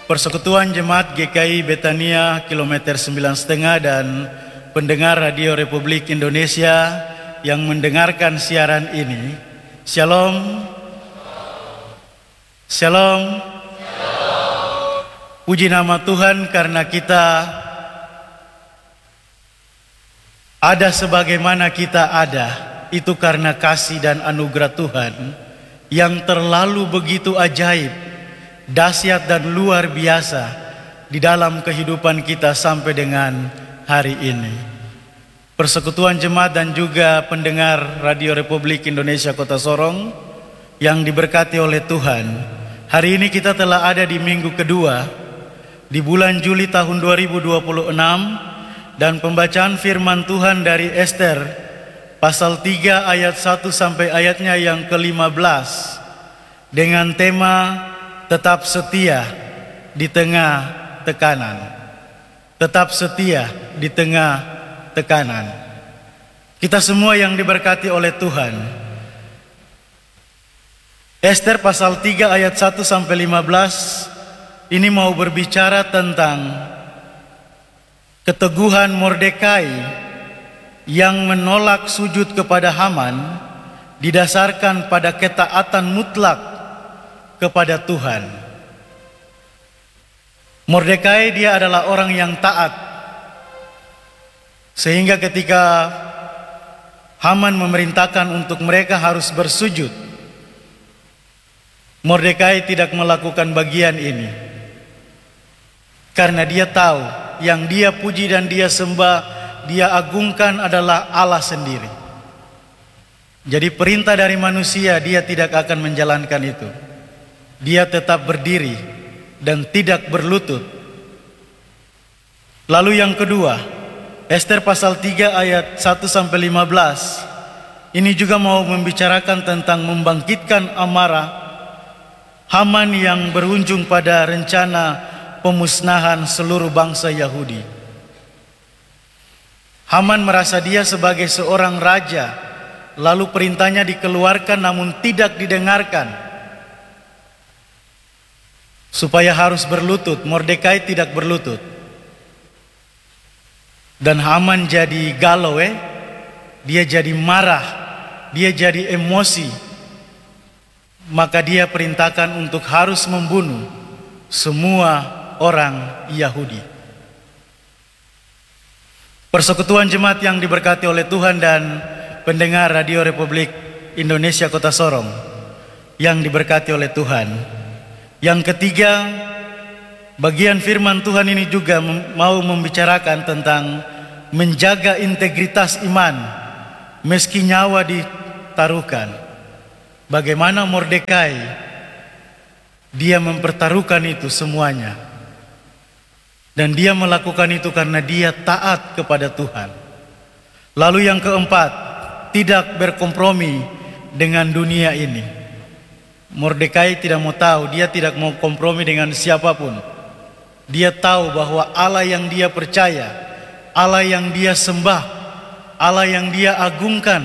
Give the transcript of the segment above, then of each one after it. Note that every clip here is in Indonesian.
Persekutuan Jemaat GKI Betania kilometer 9,5 dan pendengar Radio Republik Indonesia yang mendengarkan siaran ini, Shalom. Shalom. Puji nama Tuhan karena kita ada sebagaimana kita ada, itu karena kasih dan anugerah Tuhan yang terlalu begitu ajaib, dahsyat dan luar biasa di dalam kehidupan kita sampai dengan hari ini. Persekutuan Jemaat dan juga pendengar Radio Republik Indonesia Kota Sorong yang diberkati oleh Tuhan, hari ini kita telah ada di minggu kedua di bulan Juli tahun 2026 dan pembacaan firman Tuhan dari Ester pasal 3 ayat 1 sampai ayatnya yang ke-15 dengan tema tetap setia di tengah tekanan. Tetap setia di tengah tekanan. Kita semua yang diberkati oleh Tuhan. Ester pasal 3 ayat 1 sampai 15 ini mau berbicara tentang keteguhan Mordekai yang menolak sujud kepada Haman didasarkan pada ketaatan mutlak kepada Tuhan. Mordekai dia adalah orang yang taat, sehingga ketika Haman memerintahkan untuk mereka harus bersujud, Mordekai tidak melakukan bagian ini karena dia tahu yang dia puji dan dia sembah, dia agungkan adalah Allah sendiri. Jadi perintah dari manusia dia tidak akan menjalankan itu. Dia tetap berdiri dan tidak berlutut. Lalu yang kedua, Ester pasal 3 ayat 1 sampai 15 ini juga mau membicarakan tentang membangkitkan amarah Haman yang berujung pada rencana pemusnahan seluruh bangsa Yahudi. Haman merasa dia sebagai seorang raja, lalu perintahnya dikeluarkan namun tidak didengarkan. Supaya harus berlutut, Mordekai tidak berlutut. Dan Haman jadi galau, dia jadi marah, dia jadi emosi. Maka dia perintahkan untuk harus membunuh semua orang Yahudi. Persekutuan Jemaat yang diberkati oleh Tuhan dan pendengar Radio Republik Indonesia Kota Sorong yang diberkati oleh Tuhan. Yang ketiga, bagian firman Tuhan ini juga mau membicarakan tentang menjaga integritas iman meski nyawa ditaruhkan. Bagaimana Mordekai dia mempertaruhkan itu semuanya. Dan dia melakukan itu karena dia taat kepada Tuhan. Lalu yang keempat, tidak berkompromi dengan dunia ini. Mordekai tidak mau tahu, dia tidak mau kompromi dengan siapapun. Dia tahu bahwa Allah yang dia percaya, Allah yang dia sembah, Allah yang dia agungkan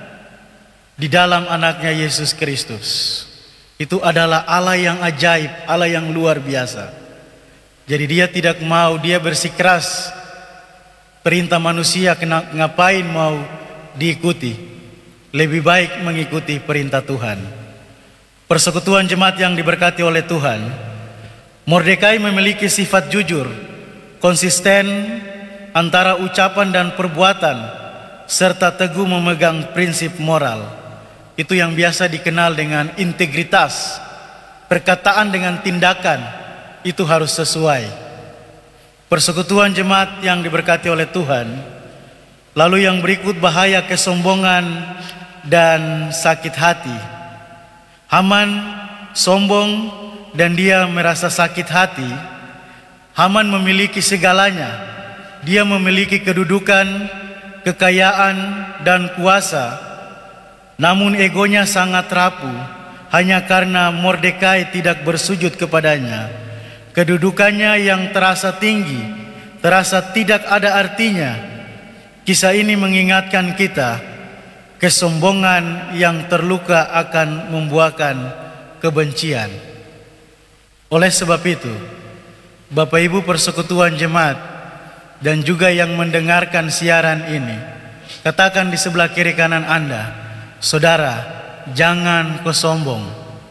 di dalam anaknya Yesus Kristus, itu adalah Allah yang ajaib, Allah yang luar biasa. Jadi dia tidak mau, dia bersikeras perintah manusia ngapain mau diikuti. Lebih baik mengikuti perintah Tuhan. Persekutuan Jemaat yang diberkati oleh Tuhan, Mordekai memiliki sifat jujur, konsisten antara ucapan dan perbuatan, serta teguh memegang prinsip moral. Itu yang biasa dikenal dengan integritas. Perkataan dengan tindakan itu harus sesuai. Persekutuan Jemaat yang diberkati oleh Tuhan. Lalu yang berikut, bahaya kesombongan dan sakit hati. Haman sombong dan dia merasa sakit hati. Haman memiliki segalanya. Dia memiliki kedudukan, kekayaan dan kuasa. Namun egonya sangat rapuh hanya karena Mordekai tidak bersujud kepadanya. Kedudukannya yang terasa tinggi, terasa tidak ada artinya. Kisah ini mengingatkan kita, kesombongan yang terluka akan membuahkan kebencian. Oleh sebab itu, Bapak Ibu persekutuan jemaat dan juga yang mendengarkan siaran ini, katakan di sebelah kiri kanan Anda, saudara, jangan kau sombong.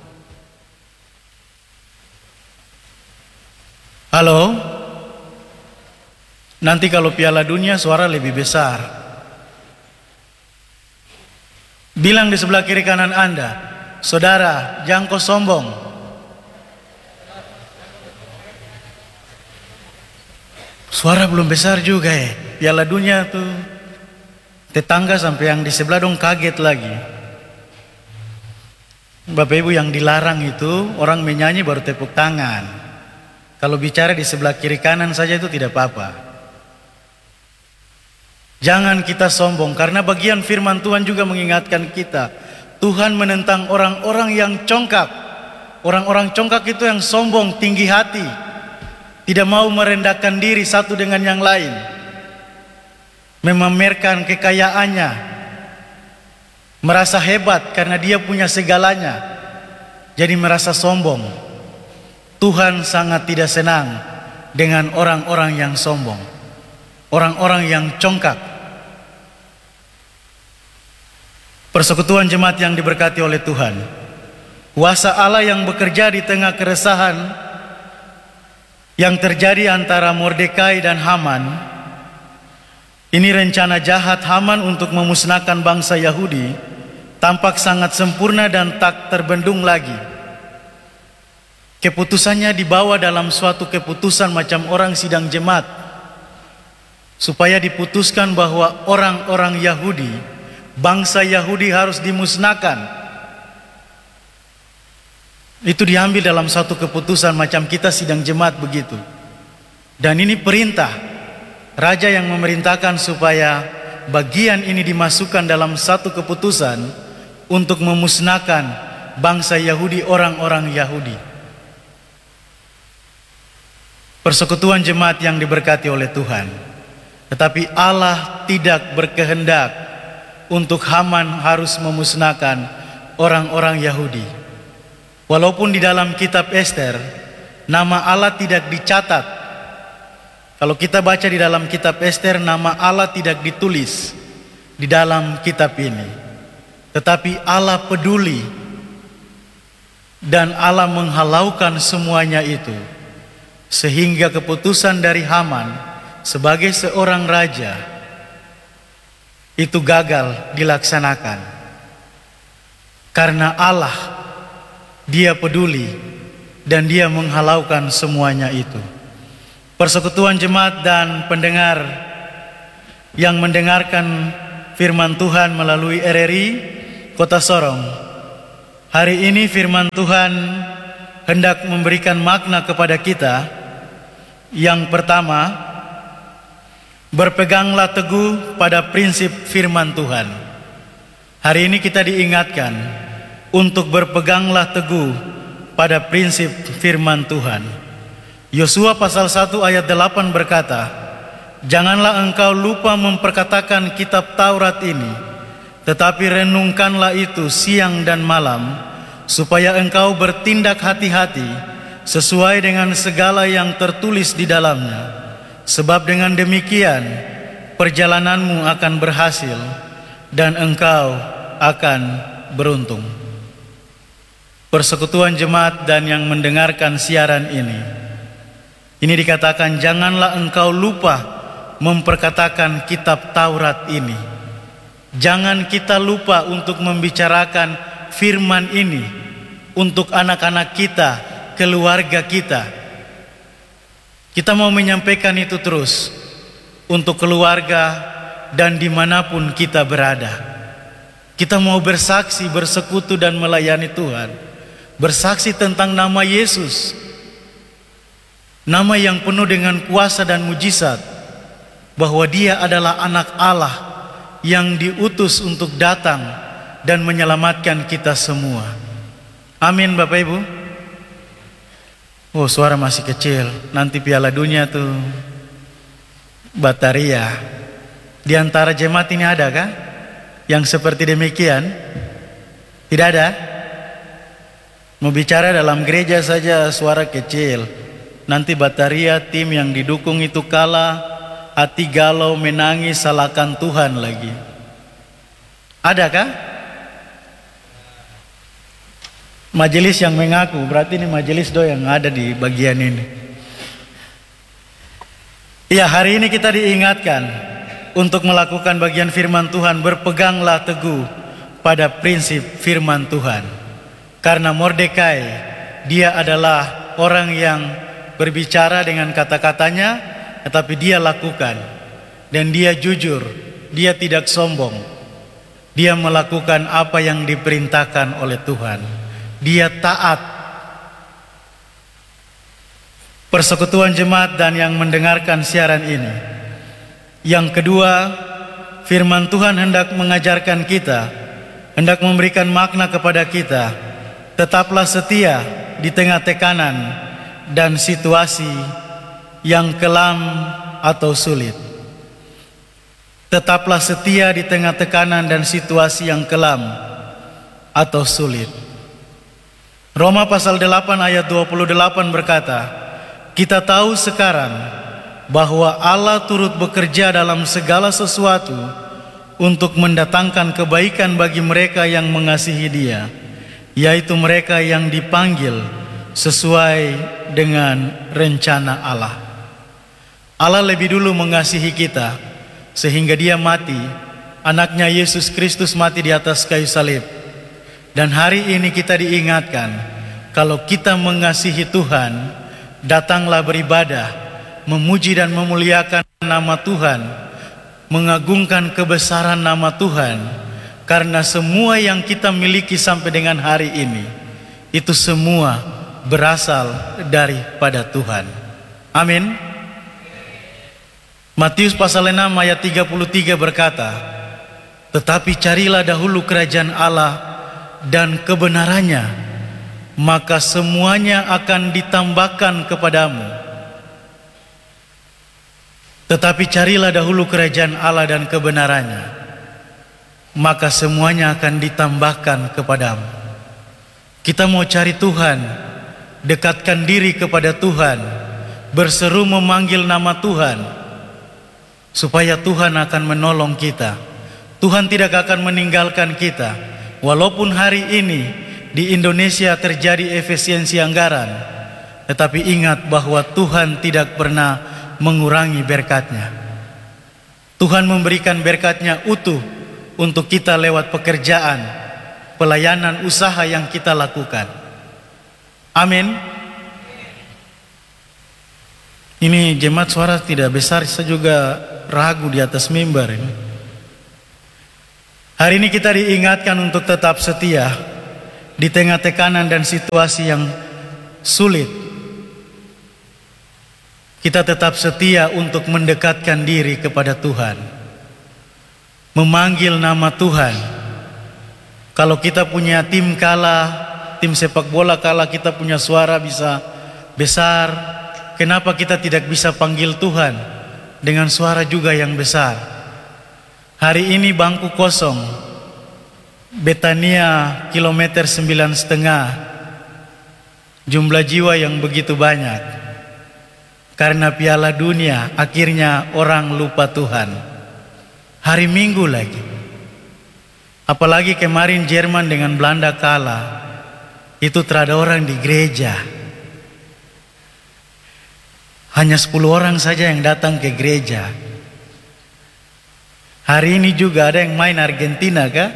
Halo? Nanti kalau Piala Dunia suara lebih besar. Bilang di sebelah kiri kanan Anda, saudara, jangan kau sombong. Suara belum besar juga ya. Piala Dunia tuh tetangga sampai yang di sebelah dong kaget lagi. Bapak Ibu, yang dilarang itu orang menyanyi baru tepuk tangan. Kalau bicara di sebelah kiri kanan saja itu tidak apa-apa. Jangan kita sombong, karena bagian firman Tuhan juga mengingatkan kita. Tuhan menentang orang-orang yang congkak. Orang-orang congkak itu yang sombong, tinggi hati, tidak mau merendahkan diri satu dengan yang lain, memamerkan kekayaannya, merasa hebat karena dia punya segalanya, jadi merasa sombong. Tuhan sangat tidak senang dengan orang-orang yang sombong, orang-orang yang congkak. Persekutuan jemaat yang diberkati oleh Tuhan, kuasa Allah yang bekerja di tengah keresahan yang terjadi antara Mordekai dan Haman. Ini rencana jahat Haman untuk memusnahkan bangsa Yahudi tampak sangat sempurna dan tak terbendung lagi. Keputusannya dibawa dalam suatu keputusan macam orang sidang jemaat, supaya diputuskan bahwa orang-orang Yahudi, bangsa Yahudi harus dimusnahkan. Itu diambil dalam satu keputusan macam kita sidang jemaat begitu. Dan ini perintah raja yang memerintahkan supaya bagian ini dimasukkan dalam satu keputusan untuk memusnahkan bangsa Yahudi, orang-orang Yahudi. Persekutuan jemaat yang diberkati oleh Tuhan, tetapi Allah tidak berkehendak untuk Haman harus memusnahkan orang-orang Yahudi. Walaupun di dalam kitab Ester nama Allah tidak dicatat. Kalau kita baca di dalam kitab Ester, nama Allah tidak ditulis di dalam kitab ini. Tetapi Allah peduli dan Allah menghalaukan semuanya itu, sehingga keputusan dari Haman sebagai seorang raja itu gagal dilaksanakan. Karena Allah, Dia peduli dan Dia menghalaukan semuanya itu. Persekutuan jemaat dan pendengar yang mendengarkan firman Tuhan melalui RRI Kota Sorong, hari ini firman Tuhan hendak memberikan makna kepada kita. Yang pertama, berpeganglah teguh pada prinsip firman Tuhan. Hari ini kita diingatkan untuk berpeganglah teguh pada prinsip firman Tuhan. Yosua pasal 1 ayat 8 berkata, janganlah engkau lupa memperkatakan kitab Taurat ini, tetapi renungkanlah itu siang dan malam, supaya engkau bertindak hati-hati sesuai dengan segala yang tertulis di dalamnya. Sebab dengan demikian perjalananmu akan berhasil dan engkau akan beruntung. Persekutuan jemaat dan yang mendengarkan siaran ini dikatakan, janganlah engkau lupa memperkatakan kitab Taurat ini. Jangan kita lupa untuk membicarakan firman ini untuk anak-anak kita, keluarga kita. Kita mau menyampaikan itu terus untuk keluarga dan dimanapun kita berada. Kita mau bersaksi, bersekutu dan melayani Tuhan, bersaksi tentang nama Yesus, nama yang penuh dengan kuasa dan mujizat, bahwa Dia adalah anak Allah yang diutus untuk datang dan menyelamatkan kita semua. Amin Bapak Ibu. Oh, suara masih kecil. Nanti Piala Dunia tuh bataria. Di antara jemaat ini ada kah yang seperti demikian? Tidak ada? Mau bicara dalam gereja saja suara kecil, nanti Bataria tim yang didukung itu kalah, hati galau, menangis, salahkan Tuhan lagi. Adakah? Majelis yang mengaku, berarti ini majelis doa yang ada di bagian ini. Ya, hari ini kita diingatkan untuk melakukan bagian firman Tuhan, berpeganglah teguh pada prinsip firman Tuhan. Karena Mordekai, dia adalah orang yang berbicara dengan kata-katanya, tetapi dia lakukan. Dan dia jujur, dia tidak sombong. Dia melakukan apa yang diperintahkan oleh Tuhan. Dia taat. Persekutuan jemaat dan yang mendengarkan siaran ini. Yang kedua, firman Tuhan hendak mengajarkan kita, hendak memberikan makna kepada kita. Tetaplah setia di tengah tekanan dan situasi yang kelam atau sulit. Tetaplah setia di tengah tekanan dan situasi yang kelam atau sulit. Roma pasal 8 ayat 28 berkata, kita tahu sekarang bahwa Allah turut bekerja dalam segala sesuatu untuk mendatangkan kebaikan bagi mereka yang mengasihi Dia, yaitu mereka yang dipanggil sesuai dengan rencana Allah. Allah lebih dulu mengasihi kita sehingga Dia mati, anaknya Yesus Kristus mati di atas kayu salib. Dan hari ini kita diingatkan, kalau kita mengasihi Tuhan, datanglah beribadah, memuji dan memuliakan nama Tuhan, mengagungkan kebesaran nama Tuhan. Karena semua yang kita miliki sampai dengan hari ini, itu semua berasal daripada Tuhan. Amin. Matius pasal 6 ayat 33 berkata, tetapi carilah dahulu kerajaan Allah dan kebenarannya, maka semuanya akan ditambahkan kepadamu. Tetapi carilah dahulu kerajaan Allah dan kebenarannya, maka semuanya akan ditambahkan kepadamu. Kita mau cari Tuhan, dekatkan diri kepada Tuhan, berseru memanggil nama Tuhan, supaya Tuhan akan menolong kita. Tuhan tidak akan meninggalkan kita. Walaupun hari ini di Indonesia terjadi efisiensi anggaran, tetapi ingat bahwa Tuhan tidak pernah mengurangi berkat-Nya. Tuhan memberikan berkat-Nya utuh untuk kita lewat pekerjaan, pelayanan, usaha yang kita lakukan. Amin. Ini jemaat suara tidak besar, saya juga ragu di atas mimbar ini. Hari ini kita diingatkan untuk tetap setia di tengah tekanan dan situasi yang sulit. Kita tetap setia untuk mendekatkan diri kepada Tuhan, memanggil nama Tuhan. Kalau kita punya tim kalah, tim sepak bola kalah, kita punya suara bisa besar, kenapa kita tidak bisa panggil Tuhan dengan suara juga yang besar? Hari ini bangku kosong, Betania kilometer 9,5, jumlah jiwa yang begitu banyak. Karena Piala Dunia, akhirnya orang lupa Tuhan. Hari Minggu lagi, apalagi kemarin Jerman dengan Belanda kalah, itu terada orang di gereja. Hanya 10 orang saja yang datang ke gereja. Hari ini juga ada yang main Argentina kah?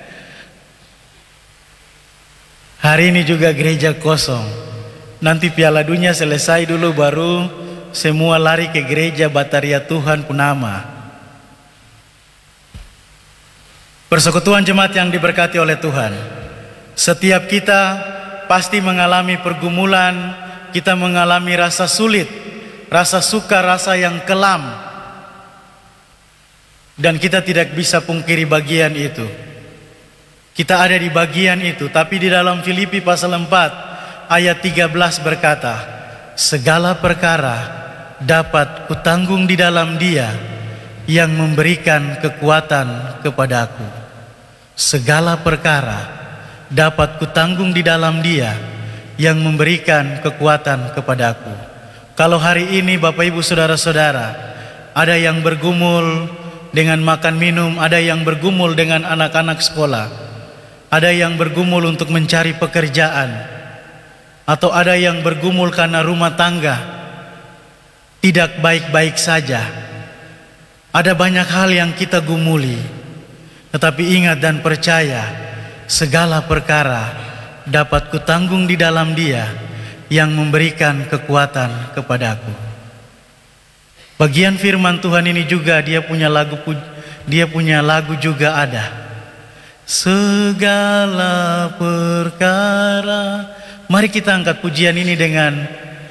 Hari ini juga gereja kosong. Nanti Piala Dunia selesai dulu baru semua lari ke gereja Bataria Tuhan Punama. Persekutuan jemaat yang diberkati oleh Tuhan, setiap kita pasti mengalami pergumulan, kita mengalami rasa sulit, rasa suka, rasa yang kelam. Dan kita tidak bisa pungkiri bagian itu. Kita ada di bagian itu. Tapi di dalam Filipi pasal 4 ayat 13 berkata, segala perkara dapat kutanggung di dalam Dia yang memberikan kekuatan kepadaku. Segala perkara dapat kutanggung di dalam Dia yang memberikan kekuatan kepadaku. Kalau hari ini Bapak Ibu Saudara-saudara, ada yang bergumul dengan makan minum, ada yang bergumul dengan anak-anak sekolah, ada yang bergumul untuk mencari pekerjaan, atau ada yang bergumul karena rumah tangga tidak baik-baik saja. Ada banyak hal yang kita gumuli, tetapi ingat dan percaya, segala perkara dapat kutanggung di dalam Dia yang memberikan kekuatan kepadaku. Bagian firman Tuhan ini juga dia punya lagu juga ada. Segala perkara. Mari kita angkat pujian ini dengan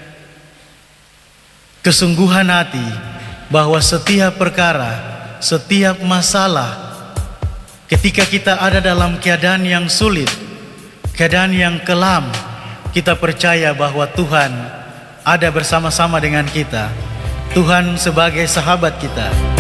kesungguhan hati, bahwa setiap perkara, setiap masalah, ketika kita ada dalam keadaan yang sulit, keadaan yang kelam, kita percaya bahwa Tuhan ada bersama-sama dengan kita. Tuhan sebagai sahabat kita.